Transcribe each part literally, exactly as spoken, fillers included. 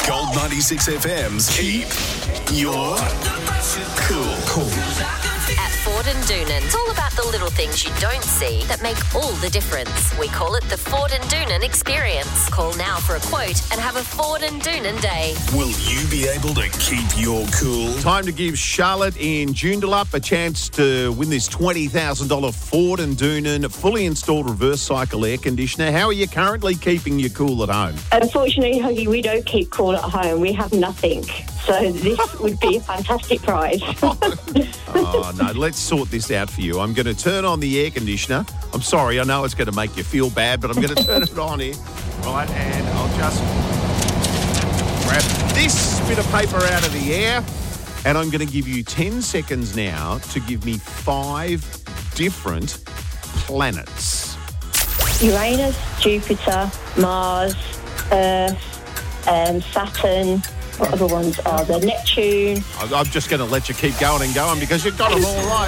Gold ninety-six F M's Keep Your Cool. Cool. At Ford and Doonan, it's all about the little things you don't see that make all the difference. We call it the Ford and Doonan experience. Call now for a quote and have a Ford and Doonan day. Will you be able to keep your cool? Time to give Charlotte in Joondalup a chance to win this twenty thousand dollars Ford and Doonan fully installed reverse cycle air conditioner. How are you currently keeping your cool at home? Unfortunately, Huggy, we don't keep cool at home. We have nothing. So this would be a fantastic prize. Oh, no, let's sort this out for you. I'm going to turn on the air conditioner. I'm sorry, I know it's going to make you feel bad, but I'm going to turn it on here. Right, and I'll just grab this bit of paper out of the air, and I'm going to give you ten seconds now to give me five different planets. Uranus, Jupiter, Mars, Earth, um, Saturn. What other ones are there? Neptune. I'm just going to let you keep going and going because you've got them all right.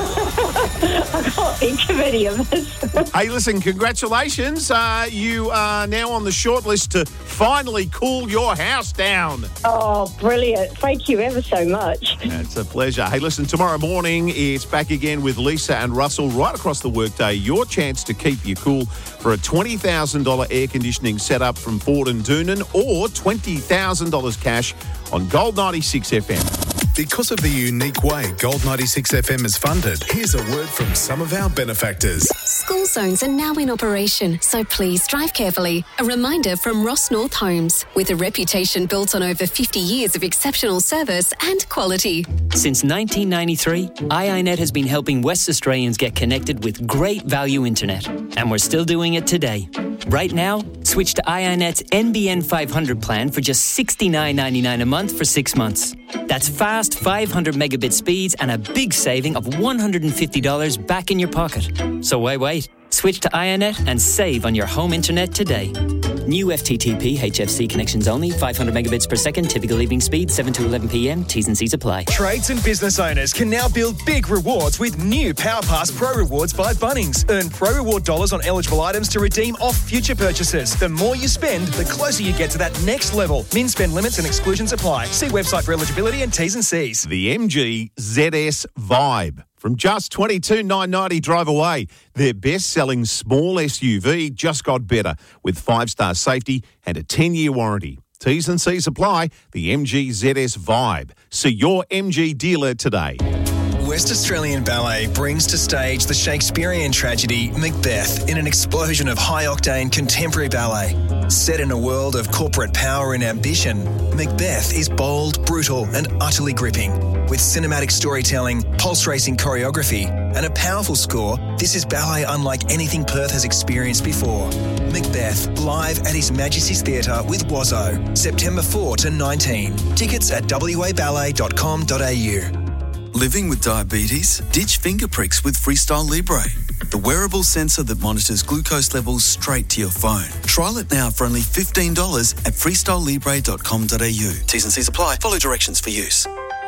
I can't think of any of us. Hey, listen, congratulations. Uh, you are now on the short list to finally cool your house down. Oh, brilliant. Thank you ever so much. It's a pleasure. Hey, listen, tomorrow morning it's back again with Lisa and Russell right across the workday. Your chance to keep you cool for a twenty thousand dollars air conditioning setup from Ford and Doonan or twenty thousand dollars cash on Gold ninety-six F M. Because of the unique way Gold ninety-six F M is funded, here's a word from some of our benefactors. School zones are now in operation, so please drive carefully. A reminder from Ross North Homes, with a reputation built on over fifty years of exceptional service and quality. Since nineteen ninety-three, I I Net has been helping West Australians get connected with great value internet, and we're still doing it today. Right now, switch to I I Net's N B N five hundred plan for just sixty-nine ninety-nine a month for six months. That's fast five hundred megabit speeds and a big saving of one hundred fifty dollars back in your pocket. So why wait? Switch to I I Net and save on your home internet today. New F T T P H F C connections only, five hundred megabits per second, typical evening speed, seven to eleven p.m, T's and C's apply. Trades and business owners can now build big rewards with new PowerPass Pro Rewards by Bunnings. Earn Pro Reward dollars on eligible items to redeem off future purchases. The more you spend, the closer you get to that next level. Min spend limits and exclusions apply. See website for eligibility and T's and C's. The M G Z S Vibe. From just twenty-two thousand nine hundred ninety dollars drive away, their best-selling small S U V just got better with five-star safety and a ten-year warranty. T's and C's apply. The M G Z S Vibe. See your M G dealer today. West Australian Ballet brings to stage the Shakespearean tragedy Macbeth in an explosion of high-octane contemporary ballet. Set in a world of corporate power and ambition, Macbeth is bold, brutal and utterly gripping. With cinematic storytelling, pulse-racing choreography and a powerful score, this is ballet unlike anything Perth has experienced before. Macbeth, live at His Majesty's Theatre with Wazzo, September fourth to nineteenth. Tickets at w a ballet dot com dot a u. Living with diabetes? Ditch finger pricks with Freestyle Libre, the wearable sensor that monitors glucose levels straight to your phone. Trial it now for only fifteen dollars at freestyle libre dot com dot a u. T's and C's apply. Follow directions for use.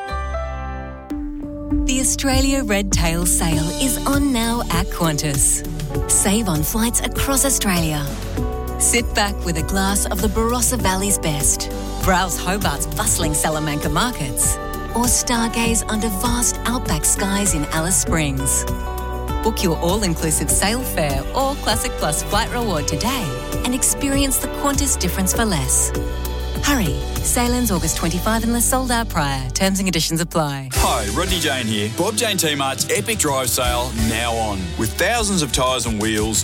The Australia Red Tail Sale is on now at Qantas. Save on flights across Australia. Sit back with a glass of the Barossa Valley's best. Browse Hobart's bustling Salamanca markets. Or stargaze under vast outback skies in Alice Springs. Book your all-inclusive sail fare or Classic Plus flight reward today and experience the Qantas difference for less. Hurry, sail ends August twenty-fifth unless sold out prior. Terms and conditions apply. Hi, Rodney Jane here. Bob Jane T-Mart's Epic Drive Sale now on. With thousands of tyres and wheels,